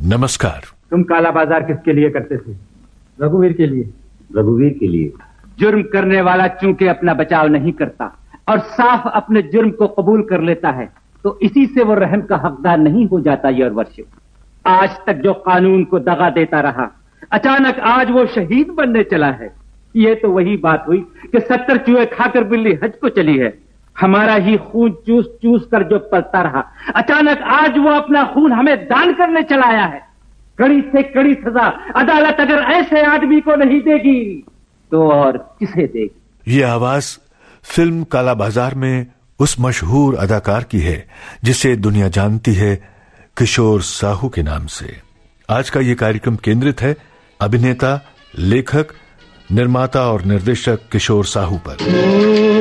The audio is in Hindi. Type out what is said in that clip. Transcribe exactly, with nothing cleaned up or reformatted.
नमस्कार। तुम काला बाजार किसके लिए करते थे? रघुवीर के लिए। रघुवीर के लिए। जुर्म करने वाला चूंकि अपना बचाव नहीं करता और साफ अपने जुर्म को कबूल कर लेता है, तो इसी से वो रहम का हकदार नहीं हो जाता। ये वर्ष आज तक जो कानून को दगा देता रहा, अचानक आज वो शहीद बनने चला है। ये तो वही बात हुई कि सत्तर चूहे खाकर बिल्ली हज को चली है। हमारा ही खून चूस चूस कर जो पलता रहा, अचानक आज वो अपना खून हमें दान करने चला आया है। कड़ी से कड़ी सजा अदालत अगर ऐसे आदमी को नहीं देगी तो और किसे देगी? ये आवाज फिल्म काला बाजार में उस मशहूर अदाकार की है जिसे दुनिया जानती है किशोर साहू के नाम से। आज का ये कार्यक्रम केंद्रित है अभिनेता, लेखक, निर्माता और निर्देशक किशोर साहू पर।